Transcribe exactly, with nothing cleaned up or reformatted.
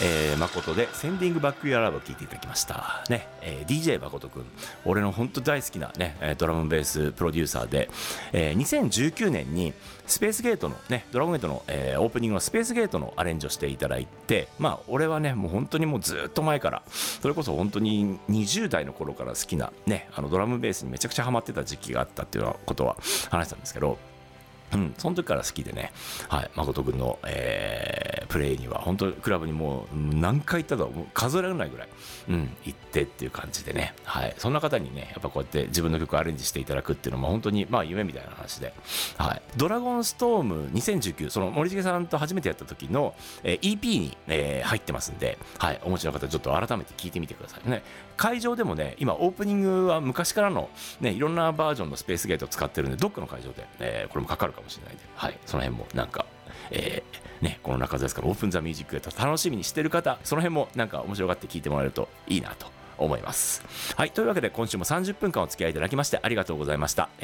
えー、誠でセンディングバックユアラブを聴いていただきましたね。えー、ディージェー 誠くん、俺の本当大好きなねドラムベースプロデューサーで、えー、にせんじゅうきゅうねんにスペースゲートのねドラゴンゲートの、えー、オープニングのスペースゲートのアレンジをしていただいて、まあ俺はねもう本当にもうずっと前から、それこそ本当ににじゅう代の頃から好きなねあのドラムベースにめちゃくちゃハマってた時期があったっていうことは話したんですけど、うん、その時から好きでね、はい、誠君の、えー、プレイには本当にクラブにもう何回行ったともう数えられないぐらい、うん、行ってっていう感じでね、はい、そんな方にねやっぱこうやって自分の曲をアレンジしていただくっていうのも本当にまあ夢みたいな話で、はい、ドラゴンストームにせんじゅうきゅう、その森重さんと初めてやった時の、えー、イーピー に、えー、入ってますんで、はい、お持ちの方ちょっと改めて聞いてみてくださいね。会場でもね今オープニングは昔からのねいろんなバージョンのスペースゲートを使ってるんで、どっかの会場で、えー、これもかかるかもしれないんで、はい、その辺もなんか、えーね、この中津ですからオープンザミュージックで楽しみにしてる方、その辺もなんか面白がって聞いてもらえるといいなと思います。はい、というわけで今週もさんじゅっぷんかんお付き合いいただきましてありがとうございました。